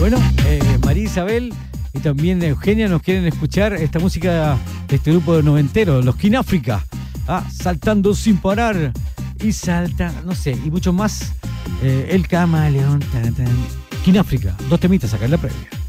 Bueno, María Isabel y también Eugenia nos quieren escuchar esta música de este grupo de noventero, los King África. Saltando sin parar y salta, no sé, y mucho más. El camaleón. King África, 2 temitas acá en la previa.